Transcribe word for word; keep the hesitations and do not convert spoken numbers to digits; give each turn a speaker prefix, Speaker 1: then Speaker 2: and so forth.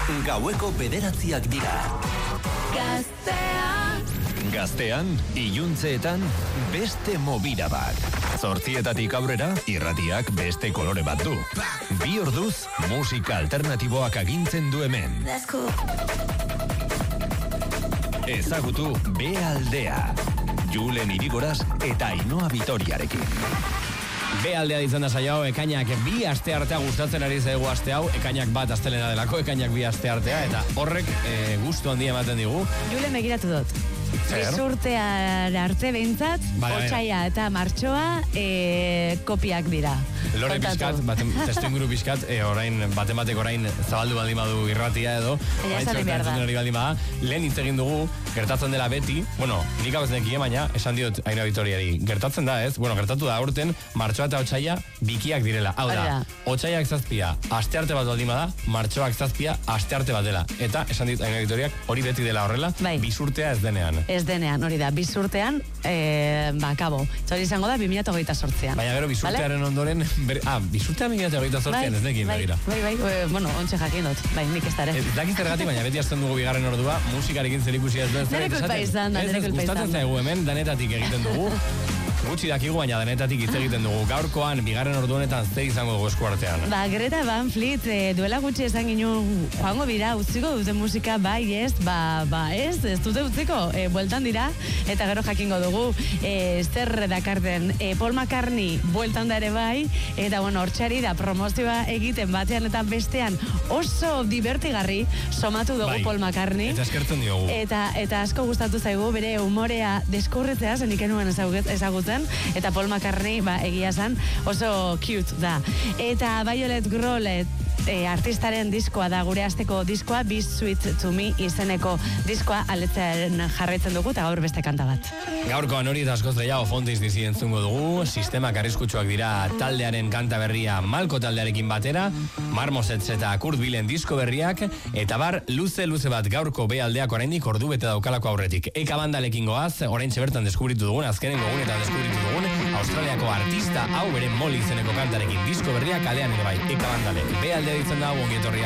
Speaker 1: Gaueko bederatziak dira.
Speaker 2: Gaztea.
Speaker 3: Gaztean, iluntzeetan, beste mobira bat. Zortzietatik aurrera, irratiak beste kolore bat du. Bi orduz, musika alternatiboak agintzen du hemen. Ezagutu B aldea. Julen Irigoraz eta Ainhoa Vitoriarekin.
Speaker 4: B aldea ditzen da saio hau, ekainak bi aste artea gustatzen ari zaigu aste hau, ekainak bat astelena delako, ekainak bi aste artea, eta horrek e, gustu handia ematen digu.
Speaker 2: Julen, begiratu dut. Bizurtean arte behintzat, otsaia eta martxoa e, kopiak dira.
Speaker 4: Lore bizkat, testu inguru bizkat, e, orain, batematek orain zabaldu baldin badu irratia edo, lehen hitz egin dugu, gertatzen dela beti, bueno, nik hau ez nekie, baina esan diot Ainhoa Vitoriari, gertatzen da ez, bueno, gertatu da aurten, martxoa eta otsaia bikiak direla. Hau da, otsaiak zazpia, aste arte bat baldin bada, martxoak zazpia, aste arte bat dela. Eta esan dit Ainhoa Vitoriak, hori beti dela horrela, bai. Bizurtea ez denean.
Speaker 2: Ez denean, hori da, bizurtean, e, ba, kabo. Hori izango da, bi mila hogeita zortzian.
Speaker 4: Baina gero, bizurtearen vale? Ondoren, ber, ah, bizurtean bi mila hogeita zortzian, bai, ez nekin,
Speaker 2: bai,
Speaker 4: begira.
Speaker 2: Bai, bai, bai, bueno, ontsa jakin dut, bai, nik ez dara.
Speaker 4: Ez dakit zergatik, baina beti hasten dugu bigarren ordua, musikarekin zer ikusi ez duen.
Speaker 2: Nere kulpa izan da, nere kulpa izan da.
Speaker 4: Gustatzen zaigu hemen, danetatik egiten dugu. Gutxi dakigu, baina denetatik hitz egiten dugu. Gaurkoan, bigarren ordu honetan, ze izango dugu eskuartean.
Speaker 2: Ba, Greta Van Fleet, e, duela gutxi esan ginen, joango bira, utziko dute musika, bai, ez, ba, ba, ez, ez dute utziko, e, bueltan dira, eta gero jakingo dugu, e, zer dakarten, e, Paul McCartney bueltan da ere bai, eta, bueno, hortxari da promozioa egiten batean eta bestean oso divertigarri somatu dugu bai, Paul McCartney.
Speaker 4: Eta eskertzen diogu.
Speaker 2: Eta, eta asko gustatu zaigu, bere humorea deskurritzea, zenik enuen ezagutzen, eta Paul McCartney, ba, egia zan, oso cute da. Eta Violet Grolet, e, artistaren diskoa da, gure asteko diskoa, Be Sweet to Me izeneko diskoa aletzen jarraitzen dugu, eta gaur beste kanta bat.
Speaker 4: Gaurkoan hori eta askoz gehiago Fontis dizi entzungo dugu, sistemak arriskutsuak dira taldearen kanta berria Malko taldearekin batera, Marmosets eta Kurt Bilen disko berriak, eta bar, luze-luze bat gaurko B aldeak oraindik ordu bete daukalako aurretik. Eka bandalekin goaz, orain bertan deskubritu dugun, azkenen gogunetan deskubritu dugun, Australiako artista hau bere Molly izeneko kantarekin disko berriak kalean ere bai, Eka bandale. B aldea ditzen da, ongi etorria.